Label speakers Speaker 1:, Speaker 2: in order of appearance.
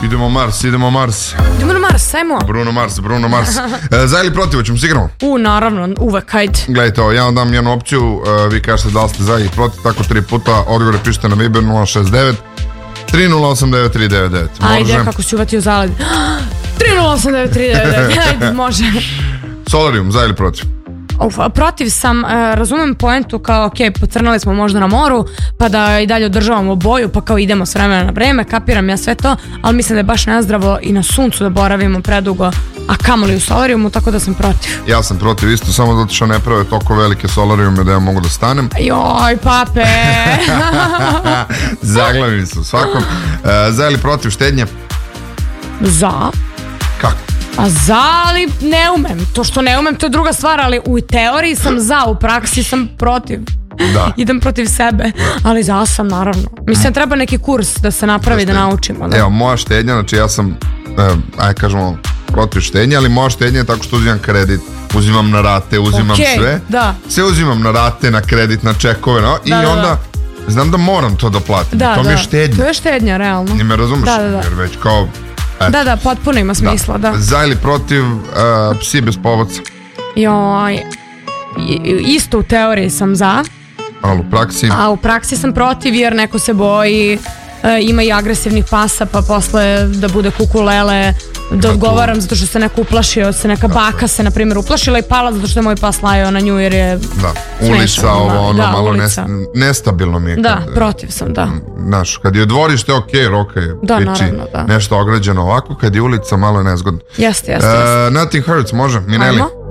Speaker 1: Idemo Mars.
Speaker 2: Idemo na Mars, ajmo.
Speaker 1: Bruno Mars. Za ili protiv, hoćemo se igramo?
Speaker 2: Naravno, uvek, ajde.
Speaker 1: Gledajte ovo, ja vam dam jednu opciju, vi kažete da li ste za ili protiv, tako 3 puta, odgovore pišete na Viber 069 308 9399.
Speaker 2: Ajde, kako si uvatio zaled. 308 9399, ajde, može.
Speaker 1: Solarium, za ili protiv?
Speaker 2: Protiv sam, razumem poentu kao ok, pocrnali smo možda na moru pa da i dalje održavamo boju pa kao idemo s vremena na vreme, kapiram ja sve to, ali mislim da je baš nezdravo i na suncu da boravimo predugo, a kamoli u solarijumu, tako da sam protiv.
Speaker 1: Ja sam protiv isto, samo zato što ne prave toliko velike solarijume da ja mogu da stanem.
Speaker 2: Joj pape.
Speaker 1: Zaglavim se u svakom. Za ili protiv štednje?
Speaker 2: Za.
Speaker 1: Kako?
Speaker 2: A za, ali ne umem. To što ne umem, to je druga stvar, ali u teoriji sam za, u praksi sam protiv.
Speaker 1: Da.
Speaker 2: Idem protiv sebe, ali za sam naravno. Mislim, treba neki kurs da se napravi, da naučimo. Da.
Speaker 1: Evo, moja štednja, znači ja sam, ajde kažemo, protiv štednje, ali moja štednja je tako što uzimam kredit, uzimam na rate, uzimam sve.
Speaker 2: Da.
Speaker 1: Sve uzimam na rate, na kredit, na čekove, no? I onda znam da moram to da platim. To mi je štednja.
Speaker 2: To je štednja, realno.
Speaker 1: Ni me razumeš, jer već kao...
Speaker 2: Da, potpuno ima smisla, da.
Speaker 1: Za ili protiv psi bez povodca?
Speaker 2: Joj, isto u teoriji sam za.
Speaker 1: Ali u praksi?
Speaker 2: A u praksi sam protiv jer neko se boji, ima i agresivnih pasa pa posle da bude kukulele, da odgovaram zato što se neko uplašio, se neka baka se na primjer uplašila i pala zato što je moj pas lajao na nju jer je
Speaker 1: ulica, malo nestabilno mi je.
Speaker 2: Da, protiv sam, da.
Speaker 1: Znaš, kad je dvorište, ok, roka je nešto ograđeno ovako, kad je ulica, malo je nezgodno.
Speaker 2: Jeste.
Speaker 1: Nothing Hurts, može, Minelli.